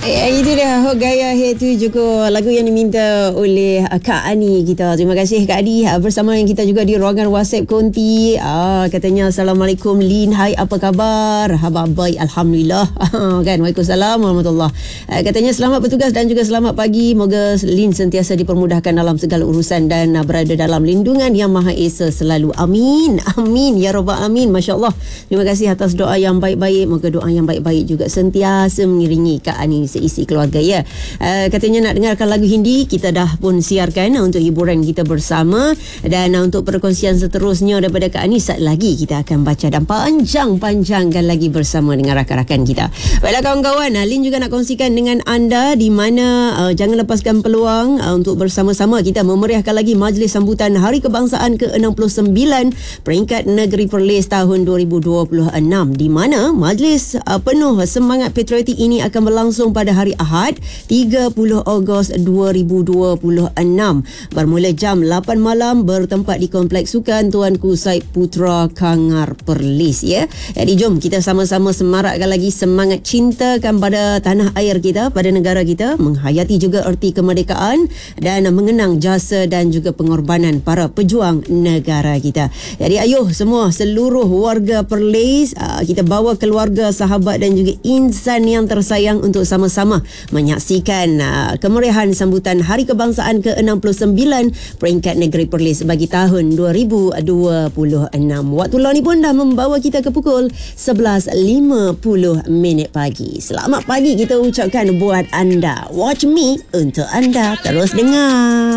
Itu dia gaya itu juga lagu yang diminta oleh Kak Ani kita. Terima kasih Kak Adi bersama yang kita juga di ruangan WhatsApp Konti. Katanya Assalamualaikum Lin, hai apa khabar? Khabar baik alhamdulillah. Kan, Waalaikumsalam warahmatullahi. Katanya selamat bertugas dan juga selamat pagi. Moga Lin sentiasa dipermudahkan dalam segala urusan dan berada dalam lindungan Yang Maha Esa selalu. Amin. Amin ya rabbal alamin. Masya-Allah. Terima kasih atas doa yang baik-baik. Moga doa yang baik-baik juga sentiasa mengiringi Kak Ani seisi keluarga ya. Katanya nak dengarkan lagu Hindi, kita dah pun siarkan untuk hiburan kita bersama, dan untuk perkongsian seterusnya daripada Kak Ani saat lagi kita akan baca dan panjang-panjangkan lagi bersama dengan rakan-rakan kita. Baiklah kawan-kawan, Lin juga nak kongsikan dengan anda di mana jangan lepaskan peluang untuk bersama-sama kita memeriahkan lagi majlis sambutan Hari Kebangsaan ke-69 peringkat negeri Perlis tahun 2026, di mana majlis penuh semangat patriotik ini akan berlangsung pada hari Ahad 30 Ogos 2026 bermula jam 8 malam bertempat di Kompleks Sukan Tuanku Said Putra Kangar Perlis ya. Jadi jom kita sama-sama semarakkan lagi semangat cintakan pada tanah air kita, pada negara kita, menghayati juga erti kemerdekaan dan mengenang jasa dan juga pengorbanan para pejuang negara kita. Jadi ayuh semua, seluruh warga Perlis, kita bawa keluarga, sahabat dan juga insan yang tersayang untuk sama-sama menyaksikan kemeriahan sambutan Hari Kebangsaan ke-69 peringkat negeri Perlis bagi tahun 2026. Waktu law ni pun dah membawa kita ke pukul 11.50 pagi. Selamat pagi kita ucapkan buat anda. Watch me untuk anda terus dengar.